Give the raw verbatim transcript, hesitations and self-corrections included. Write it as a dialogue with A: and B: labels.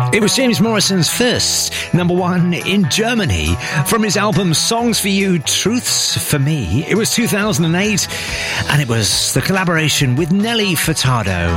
A: It was James Morrison's first number one in Germany from his album Songs for You, Truths for Me. It was two thousand eight and it was the collaboration with Nelly Furtado.